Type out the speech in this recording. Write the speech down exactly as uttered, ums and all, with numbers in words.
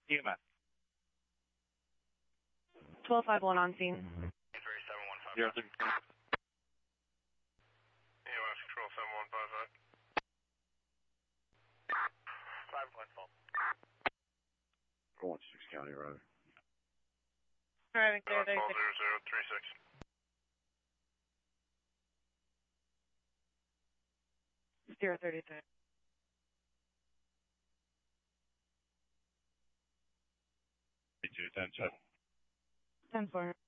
E M S. twelve five one on scene. three seven one five. Zero three. E M S control seven one five five. Five point four. four one six County Road. Driving clear, zero zero three six. zero thirty-three. two ten seven. ten four.